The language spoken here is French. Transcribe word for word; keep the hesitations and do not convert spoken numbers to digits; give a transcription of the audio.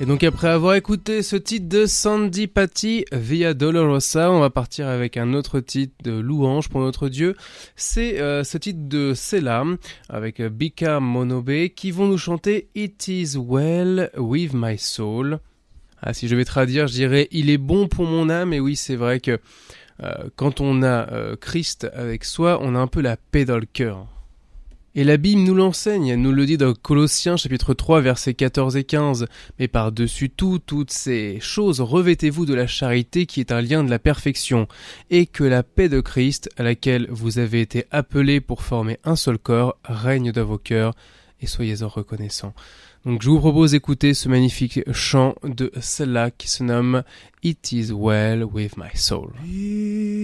Et donc après avoir écouté ce titre de Sandi Patty, Via Dolorosa, on va partir avec un autre titre de louange pour notre Dieu. C'est euh, ce titre de Selah avec Bika Monobe qui vont nous chanter It is well with my soul. Ah, si je vais traduire, je dirais il est bon pour mon âme. Et oui, c'est vrai que euh, quand on a euh, Christ avec soi, on a un peu la paix dans le cœur. Et la Bible nous l'enseigne, elle nous le dit dans Colossiens chapitre trois versets quatorze et quinze. Mais par-dessus tout, toutes ces choses, revêtez-vous de la charité qui est un lien de la perfection, et que la paix de Christ, à laquelle vous avez été appelés pour former un seul corps, règne dans vos cœurs, et soyez-en reconnaissants. Donc je vous propose d'écouter ce magnifique chant de Selah qui se nomme It is well with my soul.